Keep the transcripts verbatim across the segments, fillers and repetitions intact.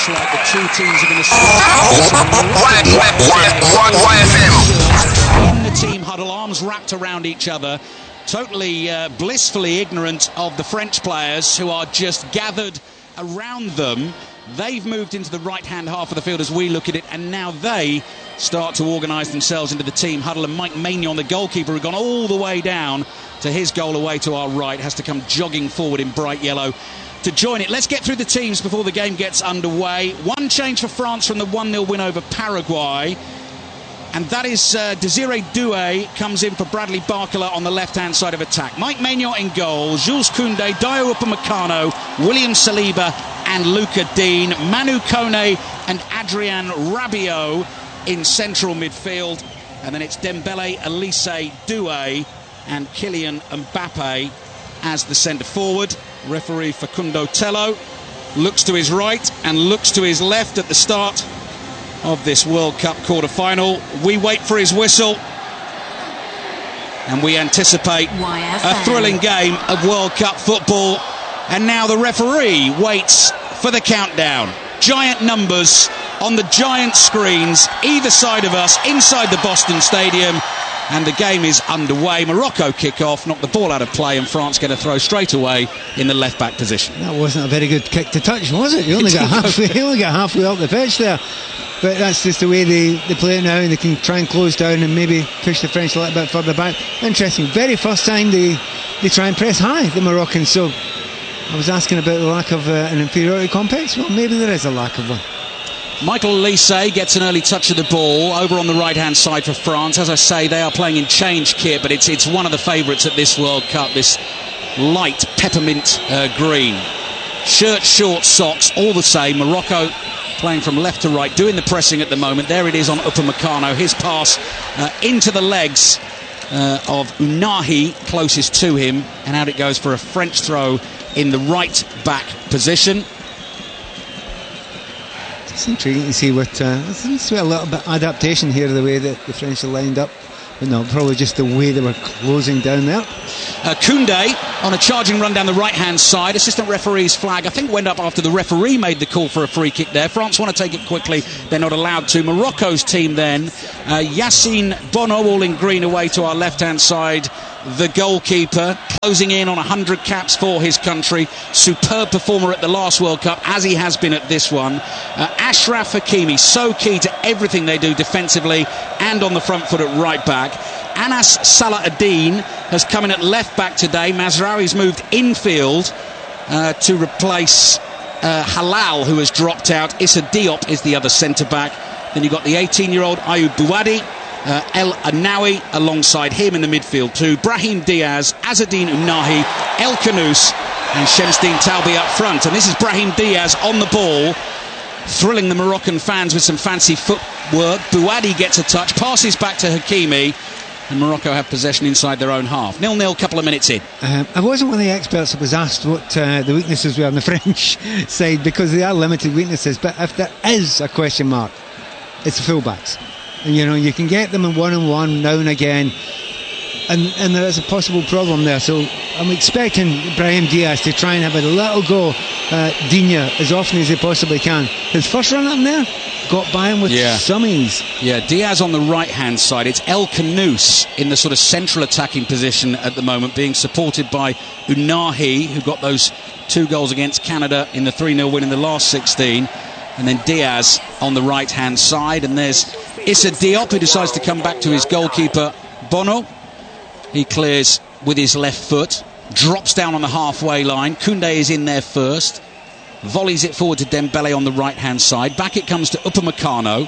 looks like the two teams are going to switch. In the team huddle, arms wrapped around each other, totally uh, blissfully ignorant of the French players who are just gathered around them. They've moved into the right-hand half of the field as we look at it, and now they start to organise themselves into the team huddle. And Mike Maignan, the goalkeeper, who'd gone all the way down to his goal away to our right, has to come jogging forward in bright yellow to join it. Let's get through the teams before the game gets underway. One change for France from the one nil win over Paraguay, and that is uh, Désiré Doué comes in for Bradley Barcola on the left-hand side of attack. Mike Maignan in goal, Jules Koundé, Dayot Upamecano, William Saliba and Lucas Digne, Manu Kone and Adrien Rabiot in central midfield, and then it's Dembele, Elise, Doué and Kylian Mbappe as the centre forward. Referee Facundo Tello looks to his right and looks to his left at the start of this World Cup quarter-final. We wait for his whistle and we anticipate a thrilling game of World Cup football. And now the referee waits for the countdown. Giant numbers on the giant screens either side of us inside the Boston Stadium, and the game is underway. Morocco kick off, knock the ball out of play, and France get a throw straight away in the left back position. That wasn't a very good kick to touch, was it? You only got halfway, you only got halfway up the pitch there. But that's just the way they, they play it now, and they can try and close down and maybe push the French a little bit further back. Interesting, very first time they, they try and press high, the Moroccans. So I was asking about the lack of uh, an inferiority complex. Well, maybe there is a lack of one. Michael Elise gets an early touch of the ball over on the right-hand side for France. As I say, they are playing in change kit, but it's it's one of the favourites at this World Cup, this light peppermint uh, green. Shirt, shorts, socks, all the same. Morocco playing from left to right, doing the pressing at the moment. There it is on Upamecano. His pass uh, into the legs uh, of Unahi, closest to him, and out it goes for a French throw in the right-back position. It's intriguing to see what uh, there seems to be a little bit of adaptation here, the way that the French are lined up. But no, probably just the way they were closing down there. Uh, Koundé on a charging run down the right-hand side. Assistant referee's flag, I think, went up after the referee made the call for a free kick there. France want to take it quickly. They're not allowed to. Morocco's team then. Uh, Yassine Bono, all in green, away to our left-hand side. The goalkeeper closing in on one hundred caps for his country. Superb performer at the last World Cup, as he has been at this one. Uh, Ashraf Hakimi, so key to everything they do defensively and on the front foot at right back. Anas Salah-Eddin has come in at left back today. Mazraoui's moved infield uh, to replace uh, Halal, who has dropped out. Issa Diop is the other centre back. Then you've got the eighteen-year-old Ayoub Bouadi. Uh, El Anawi alongside him in the midfield too. Brahim Diaz, Azzedine Ounahi, El Khanous and Shamsdine Talbi up front. And this is Brahim Diaz on the ball, thrilling the Moroccan fans with some fancy footwork. Bouadi gets a touch, passes back to Hakimi, and Morocco have possession inside their own half. nil nil, couple of minutes in. Um, I wasn't one of the experts that was asked what uh, the weaknesses were on the French side, because they are limited weaknesses. But if there is a question mark, it's the fullbacks. And, you know, you can get them in one-on-one now and again, and, and there is a possible problem there. So I'm expecting Brahim Diaz to try and have a little go at Digne as often as he possibly can. His first run up there got by him with yeah. some ease. Yeah, Diaz on the right-hand side. It's El Khanous in the sort of central attacking position at the moment, being supported by Ounahi, who got those two goals against Canada in the three nil win in the last sixteen. And then Diaz on the right-hand side. And there's Issa Diop, who decides to come back to his goalkeeper, Bono. He clears with his left foot, drops down on the halfway line. Koundé is in there first, volleys it forward to Dembele on the right-hand side. Back it comes to Upamecano.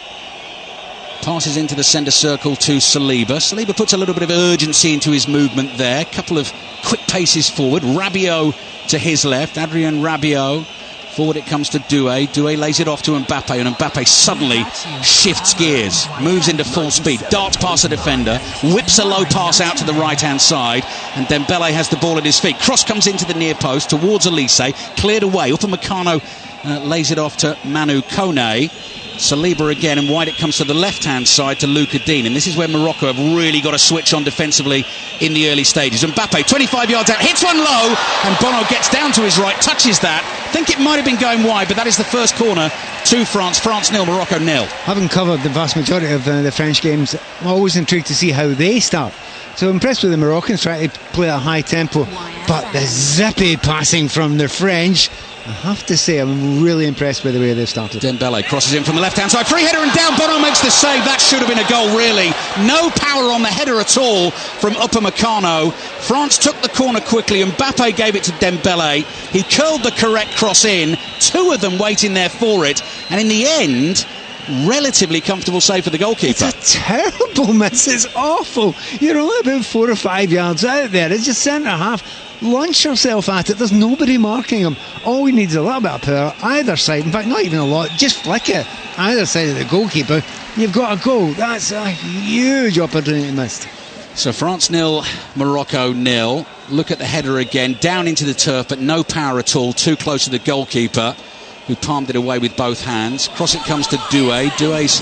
Passes into the centre circle to Saliba. Saliba puts a little bit of urgency into his movement there. Couple of quick paces forward. Rabiot to his left, Adrien Rabiot. Forward it comes to Doué. Doué lays it off to Mbappe, and Mbappe suddenly shifts gears, moves into full speed, darts past a defender, whips a low pass out to the right-hand side, and Dembele has the ball at his feet. Cross comes into the near post towards Elise, cleared away. Upamecano uh, lays it off to Manu Kone. Saliba again, and wide it comes to the left-hand side to Lucas Digne. And this is where Morocco have really got to switch on defensively in the early stages. Mbappe, twenty-five yards out, hits one low, and Bono gets down to his right, touches that, think it might have been going wide, but that is the first corner to France. France nil, Morocco nil. Having covered the vast majority of uh, the French games, I'm always intrigued to see how they start. So impressed with the Moroccans trying to play at a high tempo, but the zippy passing from the French, I have to say I'm really impressed with the way they've started. Dembele crosses in from the left hand side, free header and down. Bono makes the save. That should have been a goal, really. No power on the header at all from Upamecano. France took the corner quickly, and Mbappe gave it to Dembele. He curled the correct cross in, two of them waiting there for it, and in the end, relatively comfortable save for the goalkeeper. It's a terrible miss. It's awful. You're only about four or five yards out there. It's just centre half. Launch yourself at it. There's nobody marking him. All we need is a little bit of power either side. In fact, not even a lot. Just flick it either side of the goalkeeper. You've got a goal. That's a huge opportunity missed. So France nil, Morocco nil. Look at the header again. Down into the turf, but no power at all. Too close to the goalkeeper, who palmed it away with both hands. Cross it comes to Doué. Doué's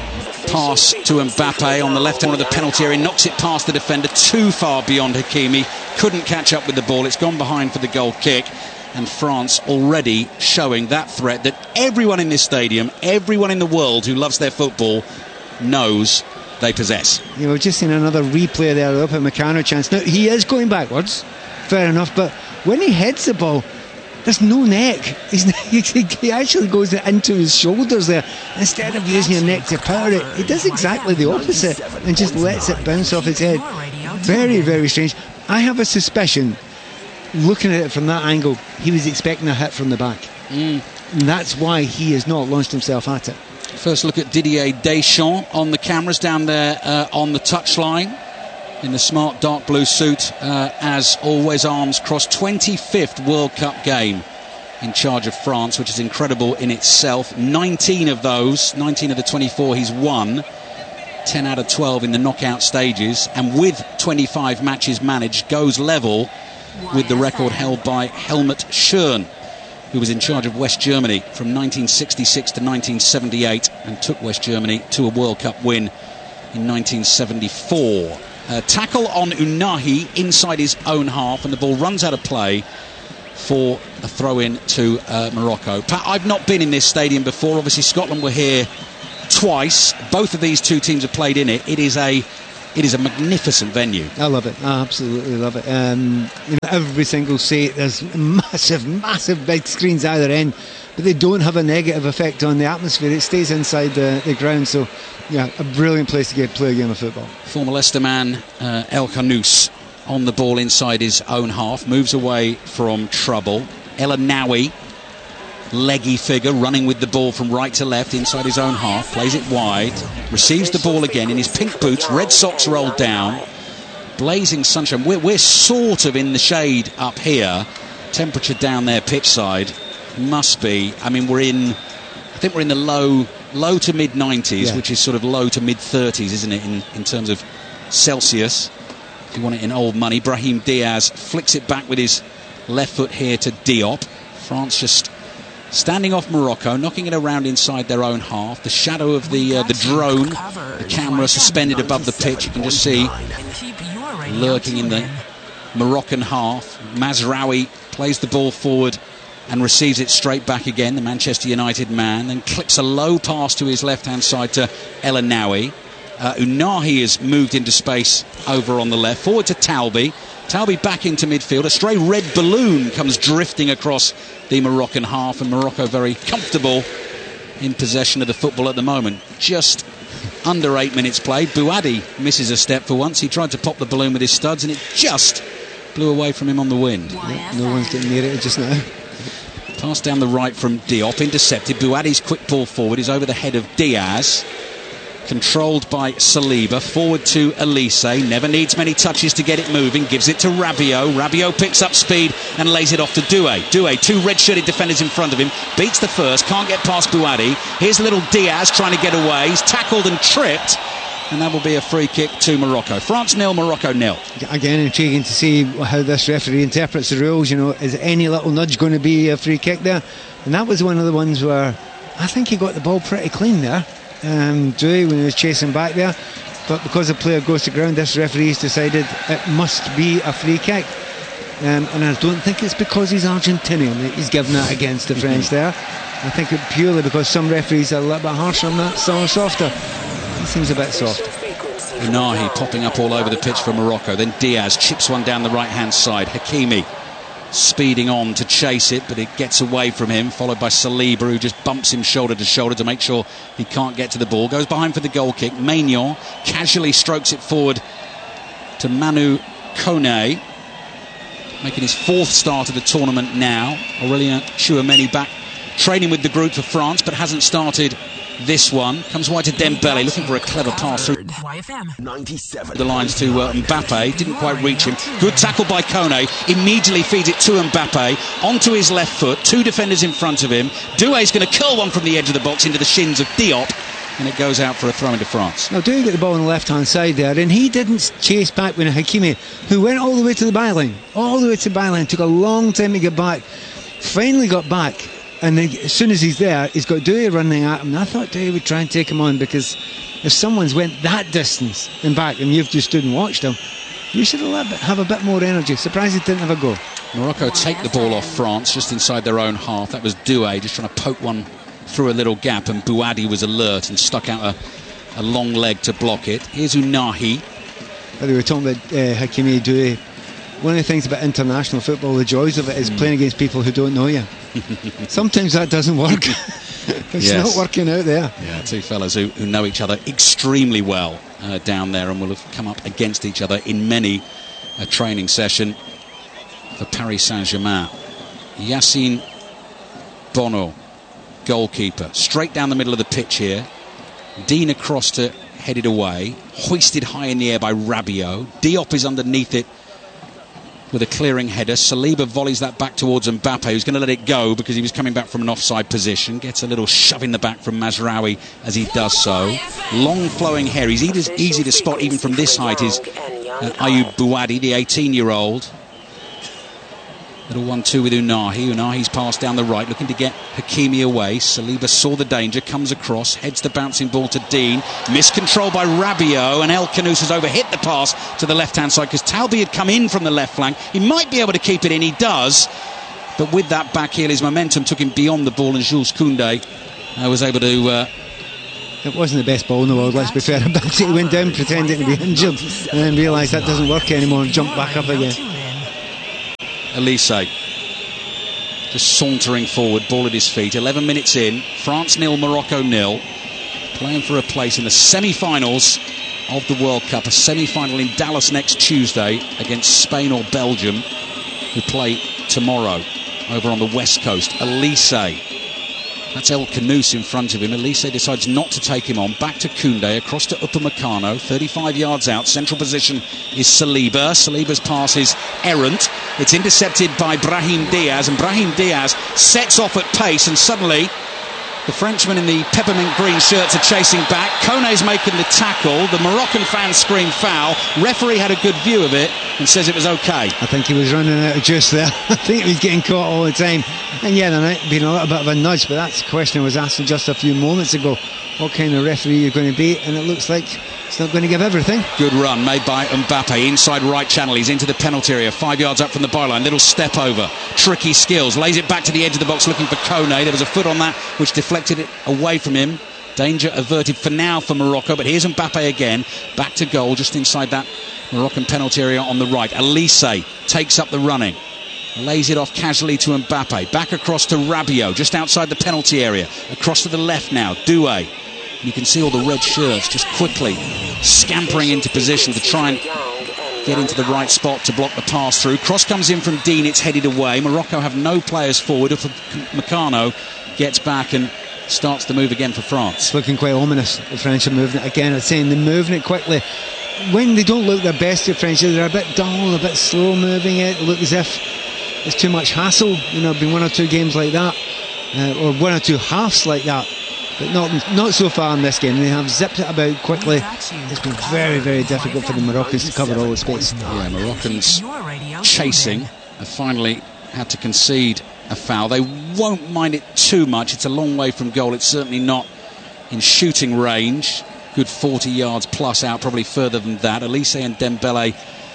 pass to Mbappe on the left hand of the penalty area, knocks it past the defender, too far beyond Hakimi, couldn't catch up with the ball. It's gone behind for the goal kick, and France already showing that threat that everyone in this stadium, everyone in the world who loves their football, knows they possess. You know, we've just seen another replay there up at Upamecano chance. Now, he is going backwards, fair enough, but when he heads the ball, there's no neck. He's, he, he actually goes into his shoulders there. Instead of using your neck to power it, he does exactly the opposite and just lets it bounce off his head. Very, very strange. I have a suspicion, looking at it from that angle, he was expecting a hit from the back. Mm. And that's why he has not launched himself at it. First look at Didier Deschamps on the cameras down there uh, on the touchline, in the smart dark blue suit, uh, as always, arms crossed. twenty-fifth World Cup game in charge of France, which is incredible in itself. nineteen of those, nineteen of the twenty-four he's won, ten out of twelve in the knockout stages, and with twenty-five matches managed, goes level with the record held by Helmut Schön, who was in charge of West Germany from nineteen sixty-six to nineteen seventy-eight and took West Germany to a World Cup win in nineteen seventy-four. Uh, tackle on Unahi inside his own half, and the ball runs out of play for a throw-in to uh, Morocco. Pat, I've not been in this stadium before. Obviously, Scotland were here twice. Both of these two teams have played in it. It is a it is a magnificent venue. I love it. I absolutely love it. Um, you know, every single seat, there's massive, massive big screens either end, but they don't have a negative effect on the atmosphere. It stays inside the, the ground. So, yeah, a brilliant place to get play a game of football. Former Leicester man uh, El Khanous on the ball inside his own half, moves away from trouble. El Nawi, leggy figure, running with the ball from right to left inside his own half, plays it wide, receives the ball again in his pink boots, red socks rolled down, blazing sunshine. We're, we're sort of in the shade up here. Temperature down there pitch side must be, I mean, we're in, I think we're in the low low to mid nineties, yeah, which is sort of low to mid thirties, isn't it, in, in terms of Celsius, if you want it in old money. Brahim Diaz flicks it back with his left foot here to Diop. France just standing off Morocco, knocking it around inside their own half. The shadow of the uh, the drone, the camera suspended above the pitch, you can just see lurking in the Moroccan half. Mazraoui plays the ball forward and receives it straight back again, the Manchester United man, then clips a low pass to his left-hand side to El Nawi. Uh, Unahi has moved into space over on the left, forward to Talbi. Talbi back into midfield. A stray red balloon comes drifting across the Moroccan half, and Morocco very comfortable in possession of the football at the moment. Just under eight minutes played. Bouhaddi misses a step for once. He tried to pop the balloon with his studs, and it just blew away from him on the wind. No, no one's getting near it just now. Pass down the right from Diop, intercepted. Bouhaddi's quick ball forward is over the head of Diaz. Controlled by Saliba, forward to Elise, never needs many touches to get it moving, gives it to Rabiot. Rabiot picks up speed and lays it off to Doué. Doué, two red-shirted defenders in front of him, beats the first, can't get past Bouhaddi. Here's little Diaz trying to get away, he's tackled and tripped, and that will be a free kick to Morocco. France nil, Morocco nil. Again, intriguing to see how this referee interprets the rules. You know, is any little nudge going to be a free kick there? And that was one of the ones where I think he got the ball pretty clean there, um, Doué, when he was chasing back there. But because the player goes to ground, this referee's decided it must be a free kick. um, and I don't think it's because he's Argentinian that he's given that against the French there. I think it purely because some referees are a little bit harsher on that, some softer. He seems a bit soft. Unahi popping up all over the pitch for Morocco. Then Diaz chips one down the right-hand side. Hakimi speeding on to chase it, but it gets away from him, followed by Saliba, who just bumps him shoulder to shoulder to make sure he can't get to the ball. Goes behind for the goal kick. Maignan casually strokes it forward to Manu Kone, making his fourth start of the tournament now. Aurelien Tchouameni back training with the group for France, but hasn't started this one. Comes wide to Dembele, looking for a clever pass through the lines to uh, Mbappe. Didn't quite reach him. Good tackle by Kone. Immediately feeds it to Mbappe. Onto his left foot. Two defenders in front of him. Doué's going to curl one from the edge of the box into the shins of Diop. And it goes out for a throw into France. Now, Doué got the ball on the left-hand side there, and he didn't chase back with Hakimi, who went all the way to the byline. All the way to the byline. Took a long time to get back. Finally got back. And then, as soon as he's there, he's got Doué running at him. And I thought Doué would try and take him on, because if someone's went that distance and back and you've just stood and watched him, you should have a bit more energy. Surprised he didn't have a go. Morocco take the ball off France just inside their own half. That was Doué just trying to poke one through a little gap, and Bouhaddi was alert and stuck out a, a long leg to block it. Here's Unahi. Well, we were talking about uh, Hakimi Doué. One of the things about international football, the joys of it, is mm. playing against people who don't know you. Sometimes that doesn't work. It's yes. not working out there. Yeah, two fellas who, who know each other extremely well uh, down there, and will have come up against each other in many a training session for Paris Saint-Germain. Yassine Bono, goalkeeper, straight down the middle of the pitch here. Dean across to head it away, hoisted high in the air by Rabiot. Diop is underneath it with a clearing header. Saliba volleys that back towards Mbappe, who's going to let it go because he was coming back from an offside position. Gets a little shove in the back from Mazraoui as he does so. Long flowing hair. He's easy to spot even from this height is uh, Ayoub Bouhaddi, the eighteen year old. Little one two with Unahi. Unahi's passed down the right, looking to get Hakimi away. Saliba saw the danger, comes across, heads the bouncing ball to Dean. Miscontrol by Rabiot, and El Khanous has overhit the pass to the left-hand side because Talbi had come in from the left flank. He might be able to keep it in, he does. But with that back heel, his momentum took him beyond the ball, and Jules Koundé uh, was able to... Uh, it wasn't the best ball in the world, let's be fair about it. He went down pretending to be injured and then realised that doesn't work anymore and jumped back up again. Elise just sauntering forward, ball at his feet. eleven minutes in, France nil, Morocco nil. Playing for a place in the semi-finals of the World Cup. A semi-final in Dallas next Tuesday against Spain or Belgium, who play tomorrow over on the west coast. Elise, that's El Khanous in front of him. Elise decides not to take him on. Back to Koundé, across to Upamecano, thirty-five yards out. Central position is Saliba. Saliba's pass is errant. It's intercepted by Brahim Diaz, and Brahim Diaz sets off at pace, and suddenly the Frenchmen in the peppermint green shirts are chasing back. Kone's making the tackle. The Moroccan fans scream foul. Referee had a good view of it and says it was okay. I think he was running out of juice there. I think he was getting caught all the time. And yeah, there might have been a little bit of a nudge, but that's the question I was asking just a few moments ago. What kind of referee you're going to be? And it looks like it's not going to give everything. Good run made by Mbappe, inside right channel. He's into the penalty area, five yards up from the byline. Little step over, tricky skills, lays it back to the edge of the box looking for Kone. There was a foot on that which deflected it away from him. Danger averted for now for Morocco, but here's Mbappe again, back to goal just inside that Moroccan penalty area on the right. Elise takes up the running, lays it off casually to Mbappe, back across to Rabiot just outside the penalty area, across to the left now, Doué. You can see all the red shirts just quickly scampering into position to try and get into the right spot to block the pass through. Cross comes in from Dean, it's headed away. Morocco have no players forward. Upamecano gets back and starts the move again for France. It's looking quite ominous. The French are moving it again. I'm saying they're moving it quickly. When they don't look their best, the French, they're a bit dull, a bit slow moving it. Look as if it's too much hassle. You know, been one or two games like that, uh, or one or two halves like that. But not not so far in this game. They have zipped it about quickly. It's been very, very difficult for the Moroccans to cover all the space. Yeah, Moroccans chasing have finally had to concede a foul. They won't mind it too much. It's a long way from goal. It's certainly not in shooting range. Good forty yards plus out, probably further than that. Elise and Dembele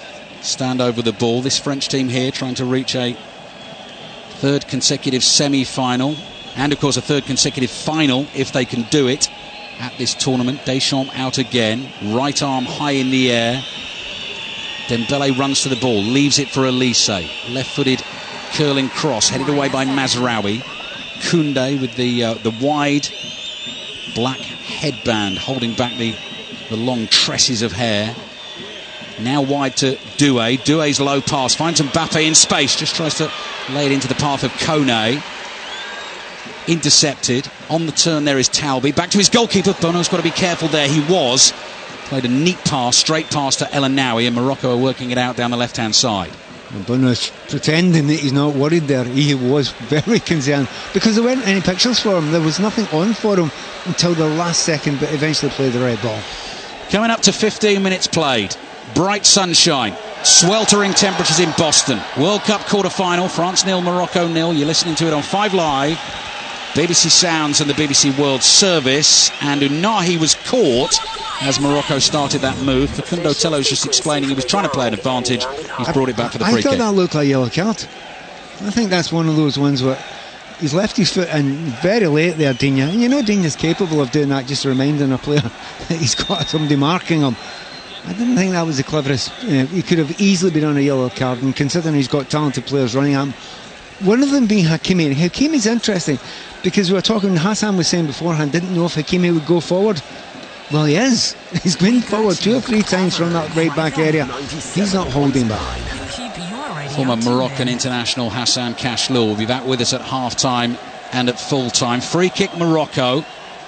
stand over the ball. This French team here trying to reach a third consecutive semi-final, and of course a third consecutive final if they can do it at this tournament. Deschamps out again, right arm high in the air. Dembele runs to the ball, leaves it for Elise. Left-footed curling cross, headed away by Mazraoui. Koundé with the uh, the wide black headband holding back the, the long tresses of hair. Now wide to Doué. Doué's low pass finds Mbappe in space, just tries to lay it into the path of Kone. Intercepted. On the turn there is Talbi. Back to his goalkeeper. Bono's got to be careful there. He was. Played a neat pass, straight pass to El Ainaoui, and Morocco are working it out down the left-hand side. Bono's pretending that he's not worried there. He was very concerned because there weren't any pictures for him. There was nothing on for him until the last second, but eventually played the red ball. Coming up to fifteen minutes played. Bright sunshine, sweltering temperatures in Boston. World Cup quarter-final, France nil, Morocco nil. You're listening to it on five Live, B B C Sounds and the B B C World Service. And Unahi was caught as Morocco started that move. Facundo Tello's just explaining he was trying to play an advantage. He's brought it back for the free kick. I thought kick. that looked like a yellow card. I think that's one of those ones where he's left his foot in very late there, Digne. And you know Digne's capable of doing that, just reminding a player that he's got somebody marking him. I didn't think that was the cleverest. Uh, he could have easily been on a yellow card, and considering he's got talented players running at him, one of them being Hakimi. Hakimi's interesting because we were talking, Hassan was saying beforehand, didn't know if Hakimi would go forward. Well, he is. He's been forward two or three times from that right back area. He's not holding back. Former Moroccan international Hassan Kashloul will be back with us at half-time and at full-time. Free kick Morocco.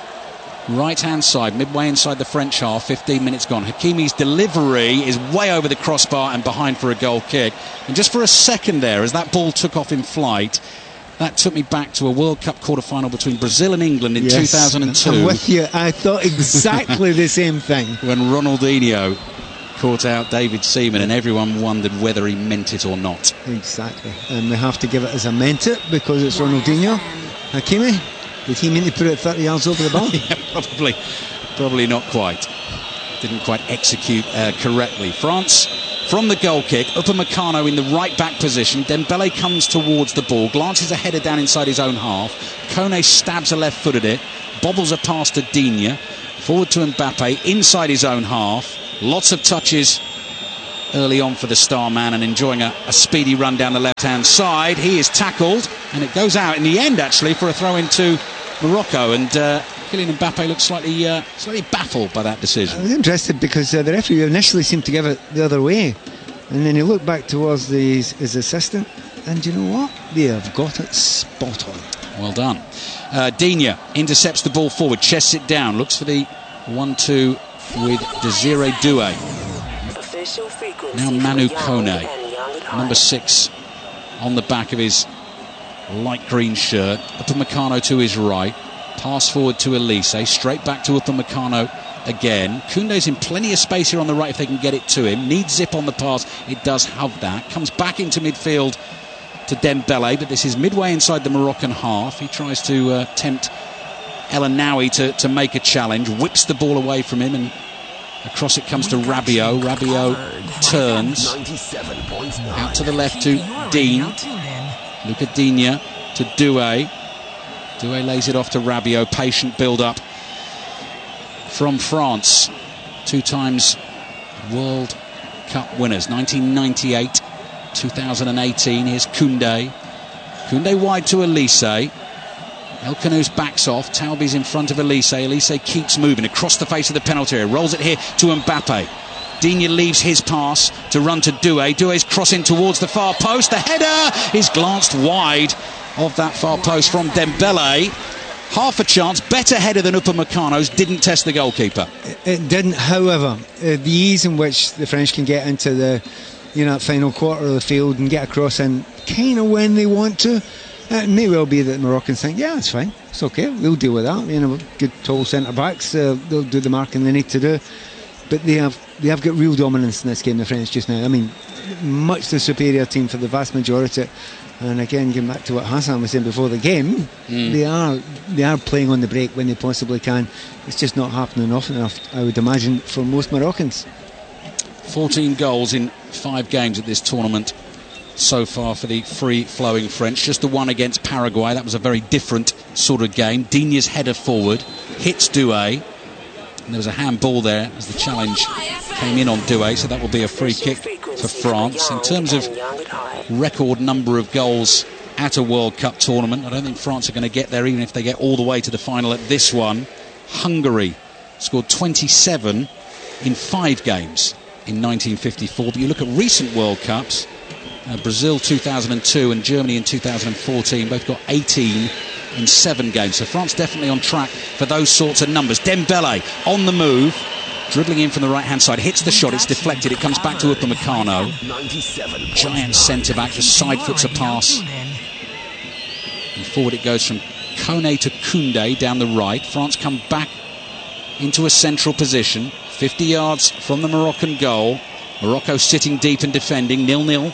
Right-hand side, midway inside the French half, fifteen minutes gone. Hakimi's delivery is way over the crossbar and behind for a goal kick. And just for a second there, as that ball took off in flight, that took me back to a World Cup quarter-final between Brazil and England in yes, two thousand two. I'm with you. I thought exactly the same thing. When Ronaldinho caught out David Seaman and everyone wondered whether he meant it or not. Exactly. And we have to give it as I meant it because it's Ronaldinho. Hakimi, did he mean to put it thirty yards over the ball? Yeah, probably, probably not quite. Didn't quite execute uh, correctly. France from the goal kick. Upamecano in the right back position. Dembele comes towards the ball, glances a header down inside his own half. Kone stabs a left foot at it, bobbles a pass to Digne, forward to Mbappe inside his own half. Lots of touches early on for the star man and enjoying a, a speedy run down the left hand side. He is tackled and it goes out in the end actually for a throw into Morocco, and uh, Kylian Mbappe looks slightly uh, slightly baffled by that decision. I was interested because uh, the referee initially seemed to give it the other way, and then he looked back towards the, his, his assistant, and you know what? They have got it spot on. Well done. Uh, Digne intercepts the ball forward, chests it down, looks for the one two with Desiré Doué. Now Manu Kone, number six, on the back of his light green shirt. Upamecano to his right, pass forward to Elise, straight back to Upamecano again. Koundé's in plenty of space here on the right if they can get it to him. Needs zip on the pass, it does have that. Comes back into midfield to Dembele, but this is midway inside the Moroccan half. He tries to uh, tempt El Ainaoui to, to make a challenge, whips the ball away from him, and across it comes to Rabiot. Rabiot turns out to the left to Digne. Lucas Digne to Doué. Doué lays it off to Rabiot. Patient build-up from France. Two times World Cup winners. nineteen ninety-eight, two thousand eighteen. Here's Koundé. Koundé wide to Elise. El Khanous backs off. Talbi's in front of Elise. Elise keeps moving across the face of the penalty area. Rolls it here to Mbappe. Digne leaves his pass to run to Doué. Doué's crossing towards the far post. The header is glanced wide of that far post from Dembele. Half a chance, better header than Upamecano's, didn't test the goalkeeper. It didn't, however, uh, the ease in which the French can get into the, you know, final quarter of the field and get across in kind of when they want to. Uh, it may well be that the Moroccans think, yeah, it's fine, it's okay, we'll deal with that. You know, good tall centre backs, uh, they'll do the marking they need to do. But they have they have got real dominance in this game, the French just now. I mean, much the superior team for the vast majority. And again, getting back to what Hassan was saying before the game, mm. they are they are playing on the break when they possibly can. It's just not happening often enough, I would imagine, for most Moroccans. fourteen goals in five games at this tournament so far for the free-flowing French. Just the one against Paraguay. That was a very different sort of game. Digne's header forward hits Doué. And there was a handball there as the challenge came in on Doué, so that will be a free kick for France. In terms of record number of goals at a World Cup tournament, I don't think France are going to get there even if they get all the way to the final at this one. Hungary scored twenty-seven in five games in nineteen fifty-four. But you look at recent World Cups, uh, Brazil two thousand two and Germany in two thousand fourteen both got eighteen in seven games. So France definitely on track for those sorts of numbers. Dembele on the move, dribbling in from the right hand side, hits the shot, it's deflected, it comes back to Upamecano. Giant centre back, just side foots a pass, and forward it goes from Kone to Koundé down the right. France come back into a central position, fifty yards from the Moroccan goal. Morocco sitting deep and defending, nil nil.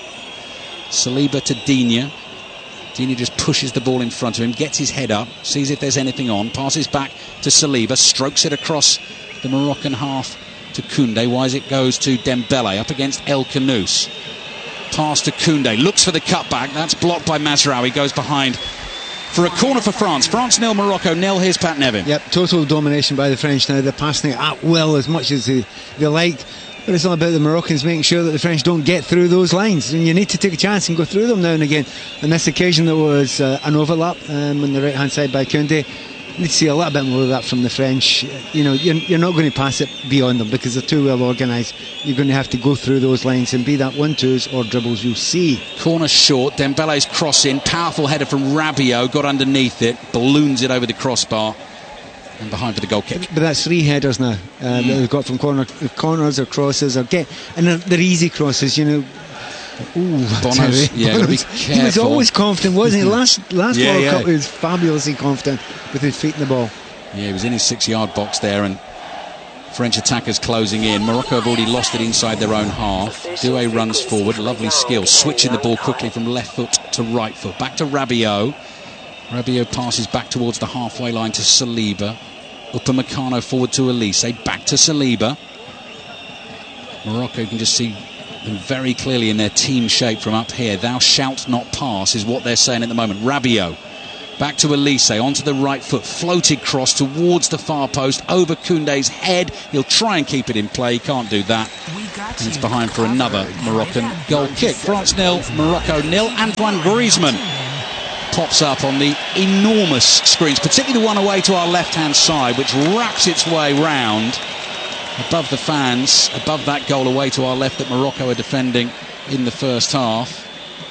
Saliba to Digne. Digne just pushes the ball in front of him, gets his head up, sees if there's anything on, passes back to Saliba, strokes it across the Moroccan half to Koundé. Wise it goes to Dembele up against El Khanous. Pass to Koundé, looks for the cutback, that's blocked by Mazraoui, goes behind for a corner for France. France nil, Morocco nil. Here's Pat Nevin. Yep, total domination by the French now. They're passing it at will as much as they, they like. But it's all about the Moroccans making sure that the French don't get through those lines. And you need to take a chance and go through them now and again. On this occasion, there was uh, an overlap um, on the right-hand side by Koundé. You need to see a little bit more of that from the French. You know, you're, you're not going to pass it beyond them because they're too well organised. You're going to have to go through those lines and be that one-twos or dribbles you'll see. Corner short, Dembele's cross in, powerful header from Rabiot, got underneath it, balloons it over the crossbar and behind for the goal kick. But that's three headers now um, mm. that they've got from corner, corners or crosses or get, and they're, they're easy crosses, you know. Ooh, Bono's, yeah, gotta be careful. He was always confident, wasn't he? Last last yeah, World yeah. Cup he was fabulously confident with his feet in the ball. Yeah, he was in his six-yard box there, and French attackers closing in. Morocco have already lost it inside their own half. Doué runs forward, lovely skill, switching the ball quickly from left foot to right foot. Back to Rabiot. Rabiot passes back towards the halfway line to Saliba. Upamecano forward to Elise, back to Saliba. Morocco can just see them very clearly in their team shape from up here. Thou shalt not pass is what they're saying at the moment. Rabiot back to Elise, onto the right foot, floated cross towards the far post, over Koundé's head. He'll try and keep it in play, he can't do that. And it's behind for another Moroccan goal kick. France nil, Morocco nil. Antoine Griezmann pops up on the enormous screens, particularly the one away to our left-hand side, which wraps its way round above the fans, above that goal away to our left that Morocco are defending in the first half.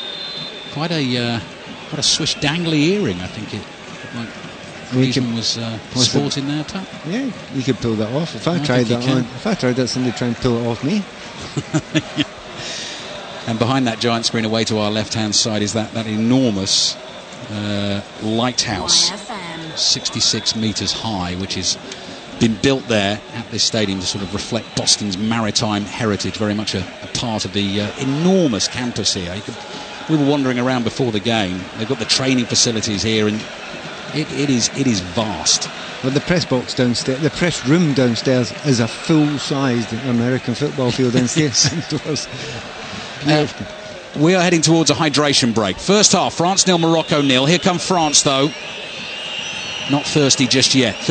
Quite a uh, quite a swish dangly earring, I think it. Like Griezmann was uh, sporting there, Pat. Yeah, you could pull that off. If I, I tried that on, if I tried that, somebody try and pull it off me. Yeah. And behind that giant screen away to our left-hand side is that that enormous uh, lighthouse, sixty-six metres high, which has been built there at this stadium to sort of reflect Boston's maritime heritage, very much a, a part of the uh, enormous campus here. You could, we were wandering around before the game. They've got the training facilities here, and it, it is it is vast. Well, the press box downstairs, the press room downstairs, is a full-sized American football field downstairs. uh, we are heading towards a hydration break. First half, France nil, Morocco nil. Here come France, though. Not thirsty just yet.